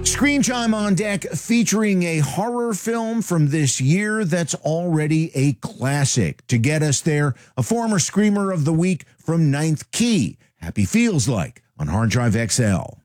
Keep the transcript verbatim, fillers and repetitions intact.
Screen Chime on deck featuring a horror film from this year that's already a classic. To get us there, a former Screamer of the Week from Ninth Key. Happy Feels Like on Hard Drive X L.